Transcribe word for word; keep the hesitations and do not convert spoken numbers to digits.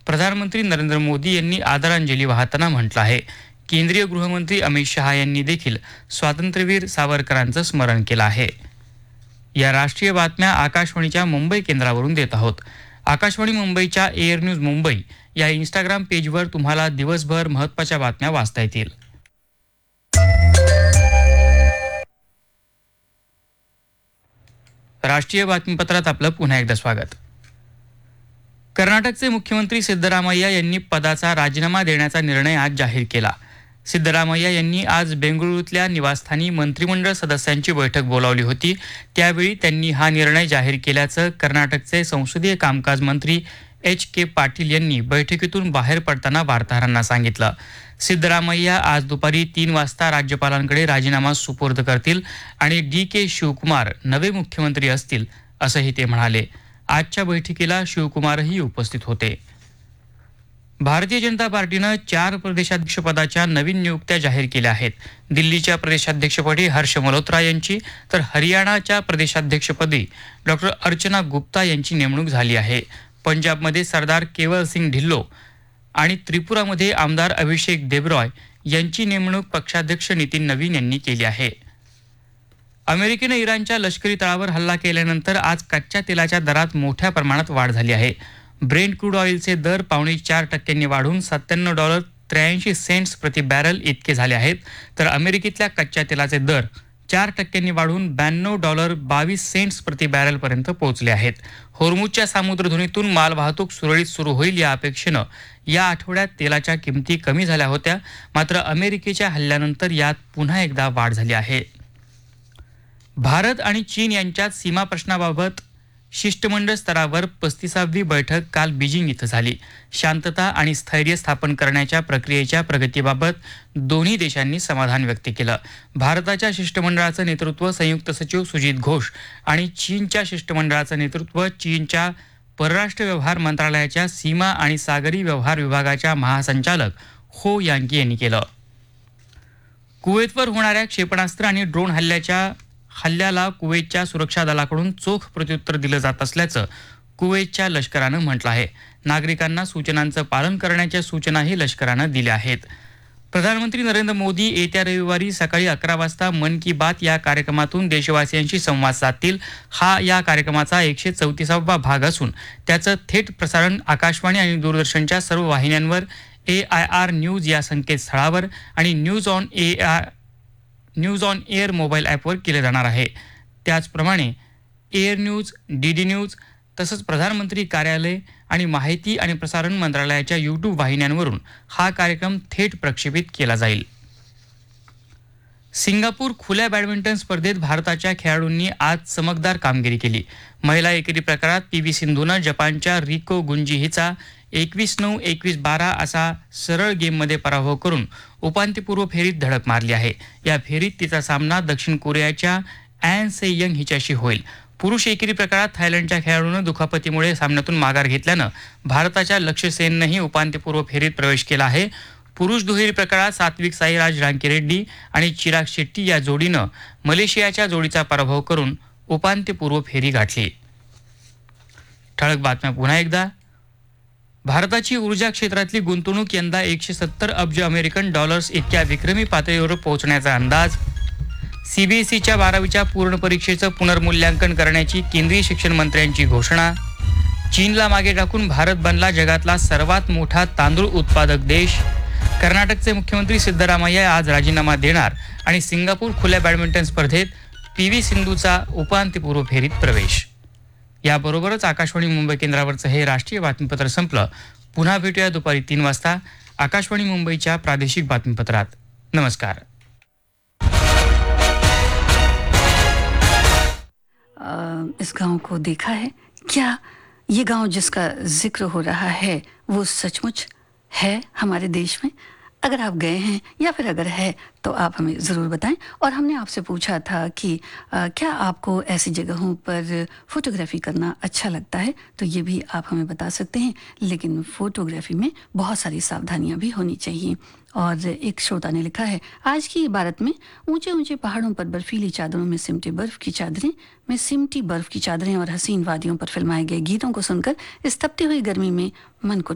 प्रधानमंत्री नरेंद्र मोदी यांनी आदरांजली वाहताना म्हटलं आहे. केंद्रीय गृहमंत्री अमित शहा यांनी देखील स्वातंत्र्यवीर सावरकरांचं स्मरण केलं आहे. या राष्ट्रीय बातम्या आकाशवाणीच्या मुंबई केंद्रावरून देत आहोत. आकाशवाणी मुंबईच्या एअर न्यूज मुंबई या इंस्टाग्राम पेजवर तुम्हाला दिवसभर महत्त्वाच्या बातम्या वाचता येतील. राष्ट्रीय बातमीपत्रात आपलं पुन्हा एकदा स्वागत. कर्नाटकचे मुख्यमंत्री सिद्धरामय्या यांनी पदाचा राजीनामा देण्याचा निर्णय आज जाहीर केला. सिद्धरामय्या यांनी आज बेंगळुरूतल्या निवासस्थानी मंत्रिमंडळ सदस्यांची बैठक बोलावली होती. त्यावेळी त्यांनी हा निर्णय जाहीर केल्याचं कर्नाटकचे संसदीय कामकाज मंत्री एच के पाटील यांनी बैठकीतून बाहेर पडताना वार्ताहरांना सांगितलं. सिद्धरामय्या आज दुपारी तीन वाजता राज्यपालांकडे राजीनामा सुपूर्द करतील आणि डी के शिवकुमार नवे मुख्यमंत्री असतील असंही ते म्हणाले. आजच्या बैठकीला शिवकुमारही उपस्थित होते. भारतीय जनता पार्टीनं चार प्रदेशाध्यक्षपदाच्या नवीन नियुक्त्या जाहीर केल्या आहेत. दिल्लीच्या प्रदेशाध्यक्षपदी हर्ष मल्होत्रा यांची तर हरियाणाच्या प्रदेशाध्यक्षपदी डॉक्टर अर्चना गुप्ता यांची नेमणूक झाली आहे. पंजाबमध्ये सरदार केवल सिंग ढिल्लो आणि त्रिपुरामध्ये आमदार अभिषेक देबरॉय यांची नेमणूक पक्षाध्यक्ष नितीन नवीन यांनी केली आहे. अमेरिकेनं इराणच्या लष्करी तळावर हल्ला केल्यानंतर आज कच्च्या तेलाच्या दरात मोठ्या प्रमाणात वाढ झाली आहे. ब्रेंट क्रूड ऑइलचे दर पावणे चार टक्क्यांनी वाढून सत्त्याण्णव डॉलर त्र्याऐंशी सेंट्स प्रति बॅरल इतके झाले आहेत. तर अमेरिकेतल्या कच्च्या तेलाचे दर चार टक्क्यांनी वाढून ब्याण्णव डॉलर बावीस सेंट्स प्रति बॅरलपर्यंत पोहोचले आहेत. होर्मुजच्या सामुद्रधुनीतून मालवाहतूक सुरळीत सुरू होईल या अपेक्षेनं या आठवड्यात तेलाच्या किमती कमी झाल्या होत्या. मात्र अमेरिकेच्या हल्ल्यानंतर यात पुन्हा एकदा वाढ झाली आहे. भारत आणि चीन यांच्यात सीमा प्रश्नाबाबत शिष्टमंडळ स्तरावर पस्तीसावी बैठक काल बीजिंग इथं झाली. शांतता आणि स्थैर्य स्थापन करण्याच्या प्रक्रियेच्या प्रगतीबाबत दोन्ही देशांनी समाधान व्यक्त केलं. भारताच्या शिष्टमंडळाचं नेतृत्व संयुक्त सचिव सुजित घोष आणि चीनच्या शिष्टमंडळाचं नेतृत्व चीनच्या परराष्ट्र व्यवहार मंत्रालयाच्या सीमा आणि सागरी व्यवहार विभागाच्या महासंचालक हो यांकी यांनी केलं. कुवेतवर होणाऱ्या क्षेपणास्त्र आणि ड्रोन हल्ल्याच्या हल्ल्याला कुवेतच्या सुरक्षा दलाकडून चोख प्रत्युत्तर दिलं जात असल्याचं कुवेतच्या लष्करानं म्हटलं आहे. नागरिकांना सूचनांचं पालन करण्याच्या सूचनाही लष्करानं दिल्या आहेत. प्रधानमंत्री नरेंद्र मोदी येत्या रविवारी सकाळी अकरा वाजता मन की बात या कार्यक्रमातून देशवासियांशी संवाद साधतील. हा या कार्यक्रमाचा एकशे चौतीसावा भाग असून त्याचं थेट प्रसारण आकाशवाणी आणि दूरदर्शनच्या सर्व वाहिन्यांवर, ए आय आर न्यूज या संकेतस्थळावर आणि news on A I news on air mobile ॲपवर केले जाणार आहे. त्याचप्रमाणे air news, D D news तसंच प्रधानमंत्री कार्यालय आणि माहिती आणि प्रसारण मंत्रालयाच्या यूट्यूब वाहिन्यांवरून हा कार्यक्रम थेट प्रक्षेपित केला जाईल. सिंगापूर खुल्या बॅडमिंटन स्पर्धेत भारताच्या खेळाडूंनी आज चमकदार कामगिरी केली. महिला एकेरी प्रकारात पी व्ही सिंधूनं जपानच्या रिको गुंजी हिचा एकवीस नऊ एकवीस बारा असा सरळ गेममध्ये पराभव करून उपांत्यपूर्व फेरीत धडक मारली आहे. या फेरीत तिचा सामना दक्षिण कोरियाच्या ॲन से यंग हिच्याशी होईल. पुरुष एकेरी प्रकारात थायलंडच्या खेळाडूनं दुखापतीमुळे सामन्यातून माघार घेतल्यानं भारताच्या लक्ष्य सेननंही उपांत्यपूर्व फेरीत प्रवेश केला आहे. पुरुष दुहेरी प्रकारात सात्विक साईराज रांकीरेड्डी आणि चिराग शेट्टी या जोडीनं मलेशियाच्या जोडीचा पराभव करून उपांत्यपूर्व फेरी गाठली. ठळक बातम्या पुन्हा एकदा. भारताची ऊर्जा क्षेत्रातली गुंतवणूक यंदा एकशे सत्तर अब्ज अमेरिकन डॉलर्स इतक्या विक्रमी पातळीवर पोहोचण्याचा अंदाज. सीबीएसईच्या बारावीच्या पूर्ण परीक्षेचं पुनर्मूल्यांकन करण्याची केंद्रीय शिक्षण मंत्र्यांची घोषणा. चीनला मागे टाकून भारत बनला जगातला सर्वात मोठा तांदूळ उत्पादक देश. कर्नाटकचे मुख्यमंत्री सिद्धरामय्या आज राजीनामा देणार आणि सिंगापूर खुल्या बॅडमिंटन स्पर्धेत पी व्ही सिंधूचा उपांत्यपूर्व फेरीत प्रवेश. याबरोबरच आकाशवाणी मुंबई केंद्रावरचं हे राष्ट्रीय बातमीपत्र संपलं. पुन्हा भेटूया दुपारी तीन वाजता आकाशवाणी मुंबईच्या प्रादेशिक बातमीपत्रात. नमस्कार. इस गांव को देखा है क्या? ये गांव जिसका जिक्र हो रहा है वो सचमुच है हमारे देश में? अगर आप गए हैं या फिर अगर है तो आप हमें ज़रूर बताएं. और हमने आपसे पूछा था कि आ, क्या आपको ऐसी जगहों पर फोटोग्राफी करना अच्छा लगता है, तो ये भी आप हमें बता सकते हैं. लेकिन फोटोग्राफी में बहुत सारी सावधानियां भी होनी चाहिए. और एक श्रोता ने लिखा है, आज की इबारत में ऊंचे ऊंचे पहाड़ों पर बर्फीली चादरों में सिमटे बर्फ की चादरें में सिमटी बर्फ की चादरें और हसीन वादियों पर फिल्माए गए गीतों को सुनकर इस तपती हुई गर्मी में मन को